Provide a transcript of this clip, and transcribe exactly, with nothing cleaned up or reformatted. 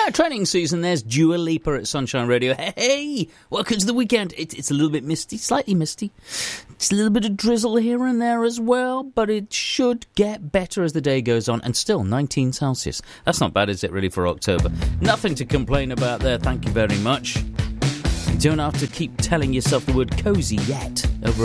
Yeah, training season. There's Dua Lipa at Sunshine Radio. Hey, hey, welcome to the weekend. It, it's a little bit misty, slightly misty. It's a little bit of drizzle here and there as well, but it should get better as the day goes on. And still, nineteen Celsius. That's not bad, is it, really, for October? Nothing to complain about there, thank you very much. You don't have to keep telling yourself the word cosy yet over